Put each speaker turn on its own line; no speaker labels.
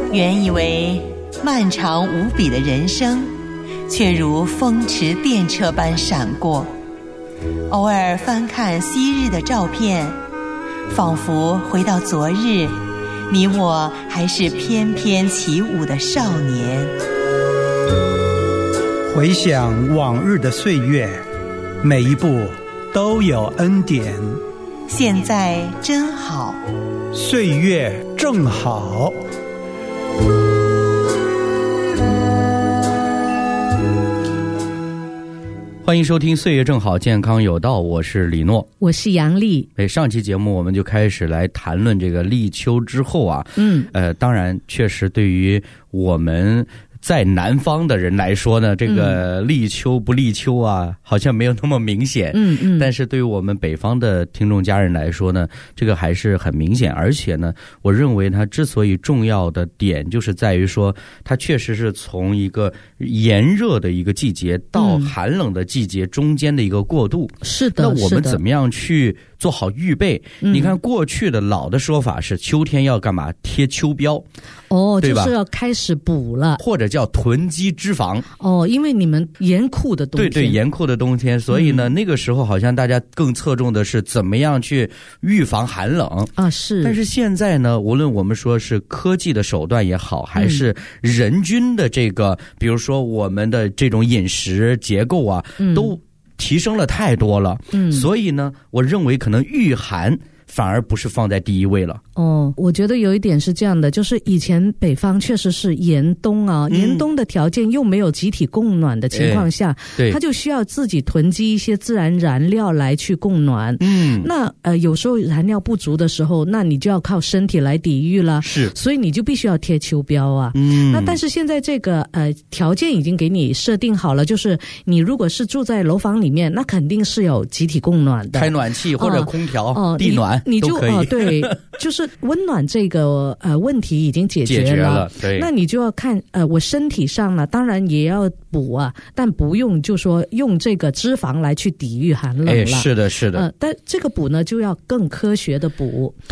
原以为漫长无比的人生，却如风驰电掣般闪过。偶尔翻看昔日的照片，仿佛回到昨日，你我还是翩翩起舞的少年。
回想往日的岁月，每一步都有恩典。
现在真好，
岁月正好。
欢迎收听岁月正好健康有道，我是李诺，
我是杨丽。
上期节目我们就开始来谈论这个立秋之后啊，当然确实对于我们在南方的人来说呢，这个立秋不立秋啊，好像没有那么明显。但是对于我们北方的听众家人来说呢，这个还是很明显。而且呢，我认为它之所以重要的点，就是在于说，它确实是从一个炎热的一个季节到寒冷的季节中间的一个过渡。
是的，
那我们怎么样去做好预备？你看过去的老的说法是秋天要干嘛？贴秋膘。对吧？
就是要开始补了，
或者叫囤积脂肪。
因为你们严酷的冬天，
对，严酷的冬天，所以呢，那个时候好像大家更侧重的是怎么样去预防寒冷
啊。是，
但是现在呢，无论我们说是科技的手段也好，还是人均的这个，比如说我们的这种饮食结构啊，都提升了太多了。所以呢，我认为可能御寒反而不是放在第一位了。
我觉得有一点是这样的，就是以前北方确实是严冬啊，严冬的条件又没有集体供暖的情况下，它就需要自己囤积一些自然燃料来去供暖。那有时候燃料不足的时候，那你就要靠身体来抵御了。
是，
所以你就必须要贴秋膘啊。那但是现在这个条件已经给你设定好了，就是你如果是住在楼房里面，那肯定是有集体供暖的，
开暖气或者空调、地暖
你就
都可以。
对，就是温暖这个问题已经解决了。
对，
那你就要看我身体上呢，当然也要补啊，但不用就说用这个脂肪来去抵御寒冷了。
是的，是的。
但这个补呢，就要更科学的补。